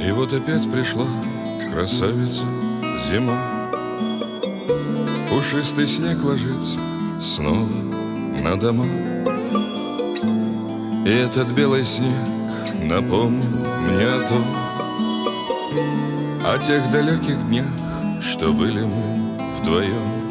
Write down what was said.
И вот опять пришла красавица зима. Пушистый снег ложится снова на дома. И этот белый снег напомнил мне о том, о тех далеких днях, что были мы вдвоем.